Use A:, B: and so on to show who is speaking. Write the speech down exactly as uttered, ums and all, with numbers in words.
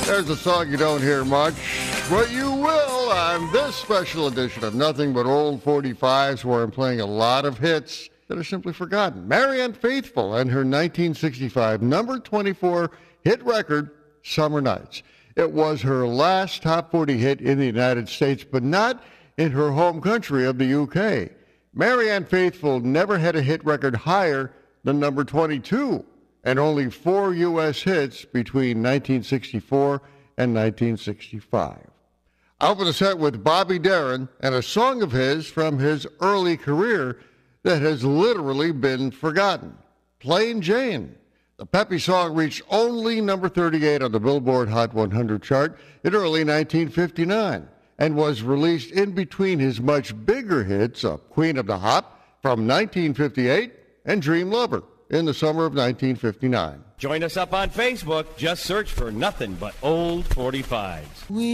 A: There's a song you don't hear much, but you will on this special edition of Nothing But Old forty-fives, where I'm playing a lot of hits that are simply forgotten. Marianne Faithfull and her nineteen sixty-five number twenty-four hit record, Summer Nights. It was her last top forty hit in the United States, but not in her home country of the U K. Marianne Faithfull never had a hit record higher than number twenty-two, and only four U S hits between nineteen sixty-four and nineteen sixty-five. I'll open the set with Bobby Darin and a song of his from his early career that has literally been forgotten, Plain Jane. The peppy song reached only number thirty-eight on the Billboard Hot one hundred chart in early nineteen fifty-nine and was released in between his much bigger hits of Queen of the Hop from nineteen fifty-eight and Dream Lover in the summer of nineteen fifty-nine.
B: Join us up on Facebook. Just search for Nothing But Old forty-fives. We